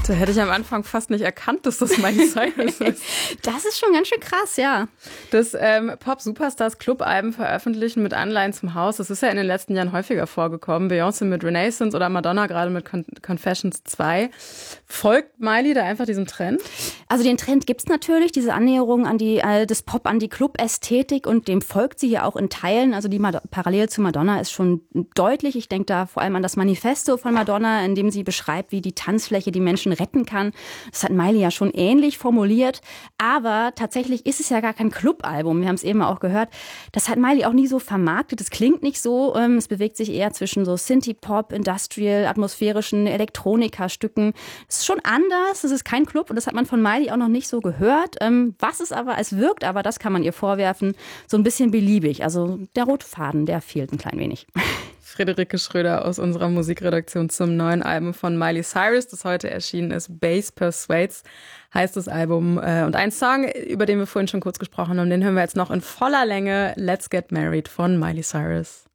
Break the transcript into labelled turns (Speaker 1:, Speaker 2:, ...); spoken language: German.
Speaker 1: Da hätte ich am Anfang fast nicht erkannt, dass das Miley Cyrus ist.
Speaker 2: Das ist schon ganz schön krass, ja.
Speaker 1: Dass Pop-Superstars Clubalben veröffentlichen mit Anleihen zum Haus, das ist ja in den letzten Jahren häufiger vorgekommen. Beyoncé mit Renaissance oder Madonna gerade mit Confessions 2. Folgt Miley da einfach diesem Trend?
Speaker 2: Also den Trend gibt's natürlich, diese Annäherung an des Pop an die Club-Ästhetik, und dem folgt sie hier auch in Teilen. Also die Parallele zu Madonna ist schon deutlich. Ich denke da vor allem an das Manifesto von Madonna, in dem sie beschreibt, wie die Tanzfläche die Menschen retten kann. Das hat Miley ja schon ähnlich formuliert. Aber tatsächlich ist es ja gar kein Clubalbum. Wir haben es eben auch gehört. Das hat Miley auch nie so vermarktet. Es klingt nicht so. Es bewegt sich eher zwischen so Synthie-Pop, Industrial, atmosphärischen Elektronika-Stücken. Es ist schon anders. Es ist kein Club und das hat man von Miley auch noch nicht so gehört. Es wirkt aber, das kann man ihr vorwerfen, so ein bisschen beliebig. Also der rote Faden, der fehlt ein klein wenig.
Speaker 1: Friederike Schröder aus unserer Musikredaktion zum neuen Album von Miley Cyrus, das heute erschienen ist. Bass Persuades heißt das Album. Und ein Song, über den wir vorhin schon kurz gesprochen haben, den hören wir jetzt noch in voller Länge. Let's Get Married von Miley Cyrus.